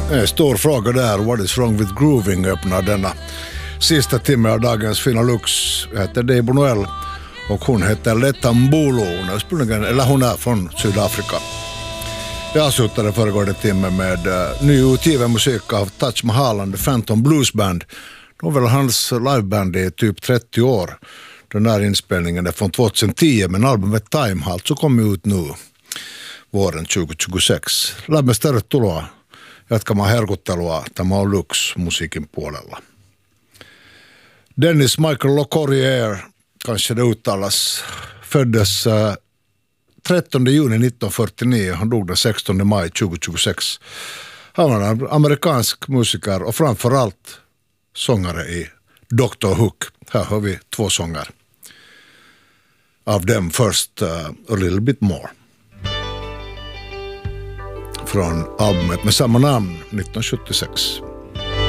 En stor fråga där, What is wrong with grooving, öppnar denna sista timme av dagens Fina Lux. Jag heter Deibo Noel och hon heter Letta Mbulu. Hon är från Sydafrika. Jag avslutade föregående timme med nyutgiven musik av Taj Mahal and the Phantom Blues Band. Det var väl hans liveband i typ 30 år. Den här inspelningen är från 2010, men albumet Time har alltså kommit ut nu våren 2026. Lämmes tervetuloa jatkamaan herkuttelua. Tämä on Lux musiikin puolella. Dennis Michael LeCourrier, kanske det uttalas, föddes 13 juni 1949. Han dog den 16 maj 2026. Han var en amerikansk musiker och framförallt sångare i Dr. Hook. Här har vi 2 sånger. Av dem först A Little Bit More. Från albumet med samma namn 1976.